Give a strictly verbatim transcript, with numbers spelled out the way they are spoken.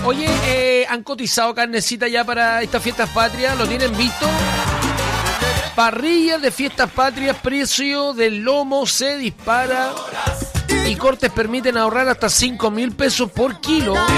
Oye, eh, ¿han cotizado carnecita ya para estas fiestas patrias? ¿Lo tienen visto? Parrillas de fiestas patrias, precio del lomo se dispara y cortes permiten ahorrar hasta cinco mil pesos por kilo.